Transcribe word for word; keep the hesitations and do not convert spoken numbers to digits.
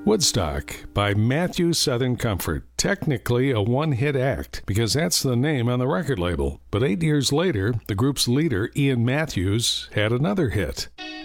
Woodstock by Matthews Southern Comfort. Technically a one-hit act, because that's the name on the record label. But eight years later, the group's leader, Ian Matthews, had another hit.